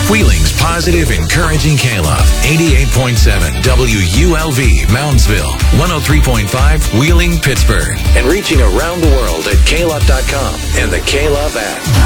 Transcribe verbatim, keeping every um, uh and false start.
Wheeling's positive, encouraging K-Love. eighty-eight point seven W U L V, Moundsville. one oh three point five, Wheeling, Pittsburgh. And reaching around the world at K Love dot com and the K-Love app.